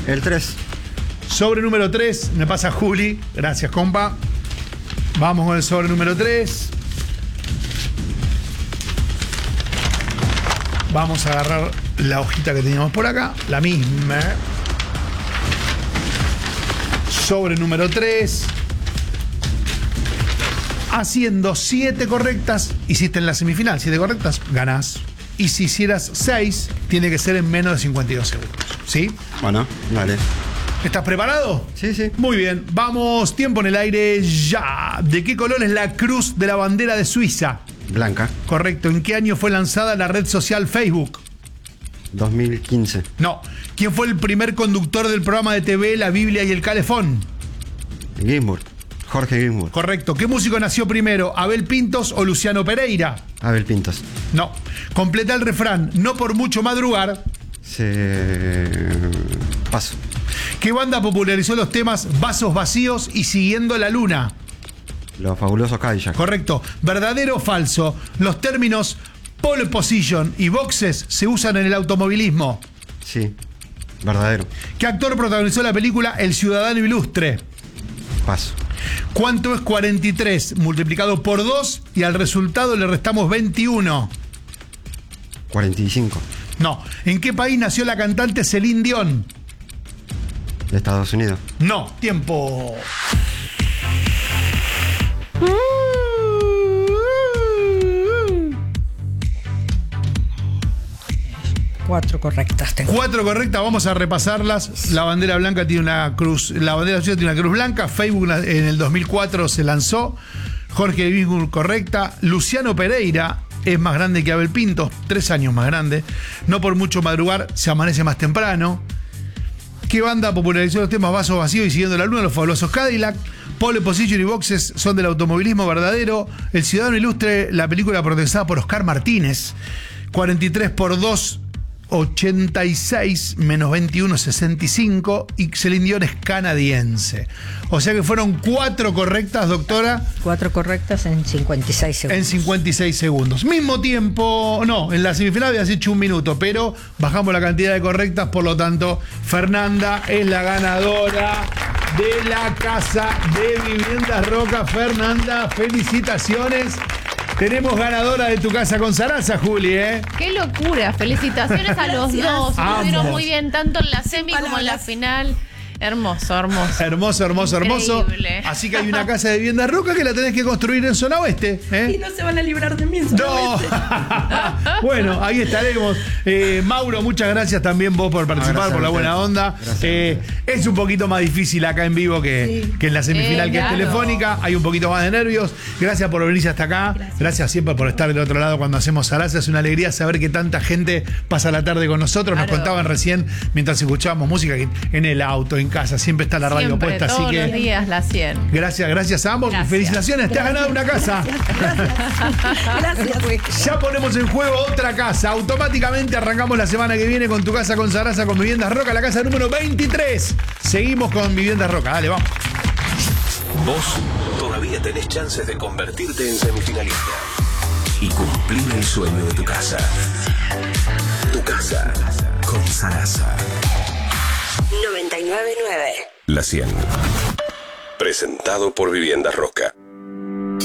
El 3. Sobre número 3, me pasa Juli. Gracias, compa. Vamos con el sobre número 3. Vamos a agarrar la hojita que teníamos por acá, la misma. Sobre número 3. Haciendo 7 correctas, hiciste en la semifinal. 7 correctas, ganás. Y si hicieras 6, tiene que ser en menos de 52 segundos. ¿Sí? Bueno, dale. ¿Estás preparado? Sí, sí. Muy bien. Vamos, tiempo en el aire ya. ¿De qué color es la cruz de la bandera de Suiza? Blanca. Correcto. ¿En qué año fue lanzada la red social Facebook? 2015. No. ¿Quién fue el primer conductor del programa de TV La Biblia y el Calefón? Ginsburg. Jorge Ginsburg. Correcto. ¿Qué músico nació primero, Abel Pintos o Luciano Pereira? Abel Pintos. No. Completa el refrán. No por mucho madrugar. Paso. ¿Qué banda popularizó los temas Vasos Vacíos y Siguiendo la Luna? Los Fabulosos Cadillacs. Correcto. ¿Verdadero o falso? Los términos pole position y boxes se usan en el automovilismo. Sí. Verdadero. ¿Qué actor protagonizó la película El Ciudadano Ilustre? Paso. ¿Cuánto es 43 multiplicado por 2 y al resultado le restamos 21? 45. No. ¿En qué país nació la cantante Celine Dion? De Estados Unidos. No. Tiempo. 4 correctas tengo. 4 correctas, vamos a repasarlas. La bandera blanca tiene una cruz, la bandera azul tiene una cruz blanca. Facebook en el 2004 se lanzó. Jorge Ginsburg correcta. Luciano Pereira es más grande que Abel Pintos, 3 años más grande. No por mucho madrugar, se amanece más temprano. ¿Qué banda popularizó los temas Vasos Vacíos y Siguiendo la Luna? Los Fabulosos Cadillac. Pole Position y Boxes son del automovilismo verdadero. El Ciudadano Ilustre, la película protagonizada por Oscar Martínez. 43 por 2, 86 menos 21, 65. Y Celine Dion es canadiense. O sea que fueron 4 correctas, doctora. 4 correctas en 56 segundos. En 56 segundos. Mismo tiempo, no, en la semifinal habías hecho 1 minuto, pero bajamos la cantidad de correctas, por lo tanto, Fernanda es la ganadora de la Casa de Viviendas Roca. Fernanda, felicitaciones. Tenemos ganadora de tu casa con Sarasa, Juli, ¿eh? ¡Qué locura! Felicitaciones a los dos. Estuvieron muy bien, tanto en la semi como en la final. Hermoso, hermoso. Hermoso, hermoso, hermoso. Increíble. Así que hay una casa de viviendas Roca que la tenés que construir en zona oeste. Y no se van a librar de mí en zona oeste. Bueno, ahí estaremos. Mauro, muchas gracias también vos por participar, por la buena onda. Es un poquito más difícil acá en vivo que en la semifinal que claro. es telefónica. Hay un poquito más de nervios. Gracias por venirse hasta acá. Gracias siempre por estar del otro lado cuando hacemos Sarasa. Es una alegría saber que tanta gente pasa la tarde con nosotros. Nos contaban recién, mientras escuchábamos música, que en el auto, en casa, siempre está la radio Siempre, puesta. todos Así que los días la 100. gracias a ambos. Gracias. Felicitaciones, te has ganado una casa. Gracias. Ya ponemos en juego otra casa. Automáticamente arrancamos la semana que viene con tu casa con Sarasa, con Viviendas Roca, la casa número 23. Seguimos con Viviendas Roca. Dale, vamos. Vos todavía tenés chances de convertirte en semifinalista y cumplir el sueño de tu casa. Tu casa con Sarasa. 99.9. La 100. Presentado por Viviendas Roca.